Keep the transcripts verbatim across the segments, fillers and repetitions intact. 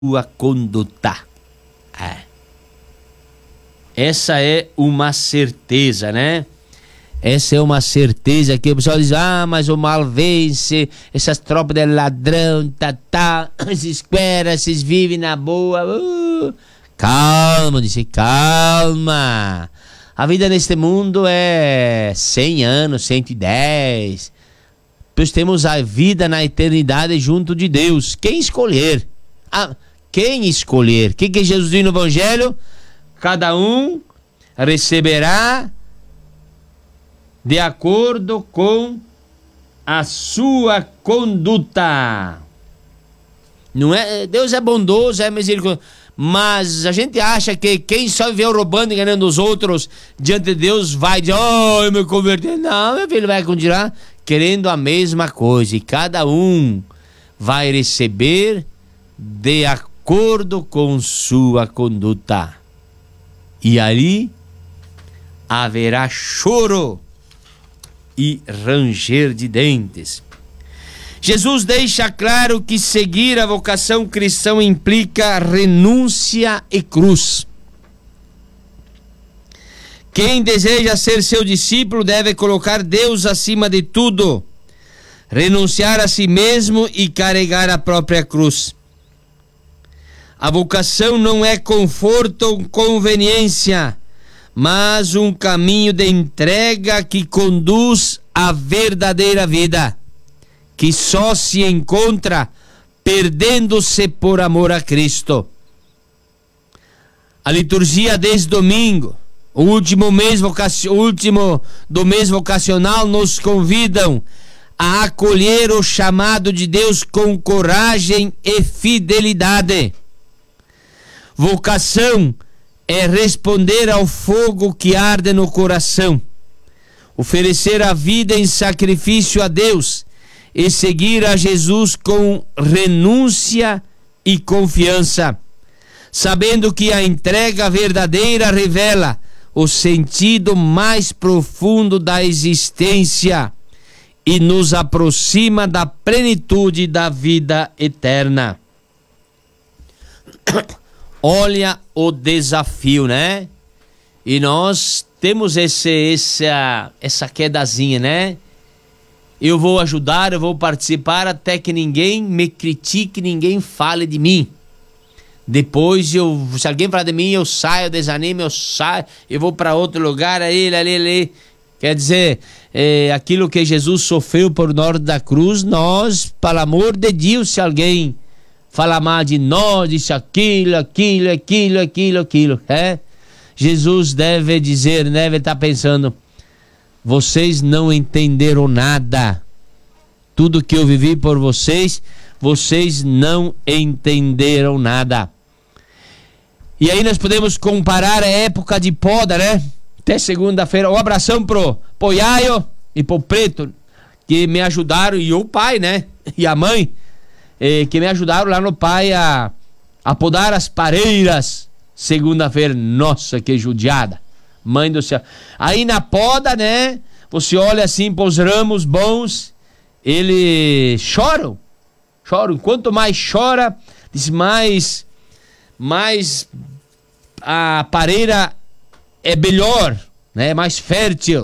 sua conduta. É. Essa é uma certeza, né? Essa é uma certeza que o pessoal diz: ah, mas o mal vence, essas tropas de ladrão, tá, tá, esses caras, esses vivem na boa. Uh. Calma, disse, calma. A vida neste mundo é cem anos, cento e dez. Pois temos a vida na eternidade junto de Deus. Quem escolher? Ah, quem escolher? O que, que Jesus diz no Evangelho? Cada um receberá de acordo com a sua conduta. Não é? Deus é bondoso, é misericordioso, mas a gente acha que quem só viveu roubando e enganando os outros diante de Deus vai dizer: oh, eu me converti. Não, meu filho, vai continuar querendo a mesma coisa, e cada um vai receber de acordo com sua conduta. E ali haverá choro e ranger de dentes. Jesus deixa claro que seguir a vocação cristã implica renúncia e cruz. Quem deseja ser seu discípulo deve colocar Deus acima de tudo, renunciar a si mesmo e carregar a própria cruz. A vocação não é conforto ou conveniência, mas um caminho de entrega que conduz à verdadeira vida, que só se encontra perdendo-se por amor a Cristo. A liturgia desse domingo, o último mês vocacio, último do mês vocacional, nos convidam a acolher o chamado de Deus com coragem e fidelidade. Vocação é responder ao fogo que arde no coração, oferecer a vida em sacrifício a Deus e seguir a Jesus com renúncia e confiança, sabendo que a entrega verdadeira revela o sentido mais profundo da existência e nos aproxima da plenitude da vida eterna. Olha o desafio, né? E nós temos esse, essa, essa quedazinha, né? Eu vou ajudar, eu vou participar até que ninguém me critique, ninguém fale de mim. Depois, eu, se alguém falar de mim, eu saio, eu desanimo, eu saio, eu vou para outro lugar, ali, ali, ali. Quer dizer, é, aquilo que Jesus sofreu por nós da cruz, nós, pelo amor de Deus, se alguém falar mal de nós, disse aquilo, aquilo, aquilo, aquilo, aquilo, é? Jesus deve dizer, deve estar pensando: vocês não entenderam nada. Tudo que eu vivi por vocês, vocês não entenderam nada. E aí nós podemos comparar a época de poda, né? Até segunda-feira. Um abração pro, pro Iaio e pro Preto, que me ajudaram, e o pai, né? E a mãe, eh, que me ajudaram lá no pai a, a podar as pareiras. Segunda-feira, nossa, que judiada. Mãe do céu. Aí na poda, né? Você olha assim para os ramos bons, eles choram. Choram. Quanto mais chora, diz mais, mais a pareira é melhor, né? Mais fértil.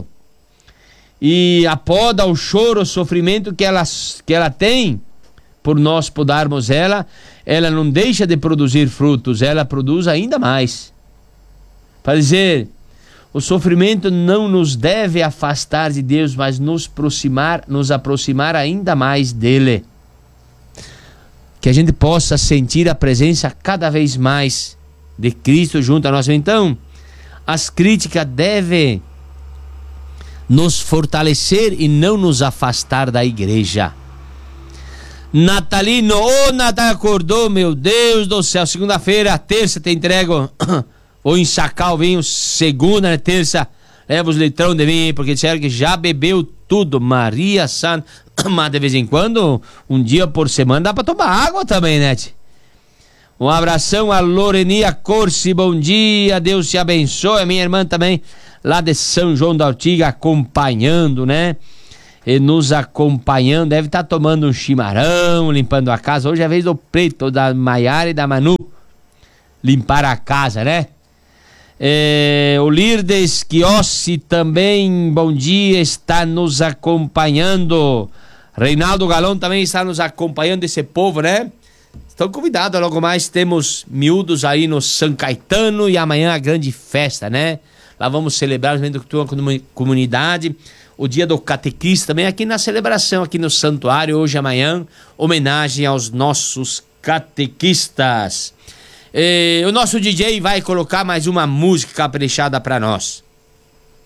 E a poda, o choro, o sofrimento que ela, que ela tem, por nós podarmos ela, ela não deixa de produzir frutos, ela produz ainda mais. Para dizer, o sofrimento não nos deve afastar de Deus, mas nos aproximar, nos aproximar ainda mais dele. Que a gente possa sentir a presença cada vez mais de Cristo junto a nós. Então, as críticas devem nos fortalecer e não nos afastar da igreja. Natalino, ô oh, Natal acordou, meu Deus do céu. Segunda-feira, terça te entrego vou ensacar o vinho. Segunda, né, terça, leva os litrão de vinho, porque disseram que já bebeu tudo. Maria Santa. Mas de vez em quando, um dia por semana, dá pra tomar água também, né? Um abração a Lorenia Corsi, bom dia, Deus te abençoe. A minha irmã também, lá de São João da Ortiga, acompanhando, né? e nos acompanhando. Deve estar tomando um chimarrão, limpando a casa. Hoje é a vez do Preto, da Maiara e da Manu limpar a casa, né? É, o Lirdes Quiossi também, bom dia, está nos acompanhando. Reinaldo Galão também está nos acompanhando, esse povo, né? Estão convidados, logo mais temos miúdos aí no São Caetano e amanhã a grande festa, né? Lá vamos celebrar dentro da comunidade o dia do catequista, também aqui na celebração, aqui no santuário, hoje e amanhã, homenagem aos nossos catequistas. E o nosso D J vai colocar mais uma música caprichada para nós.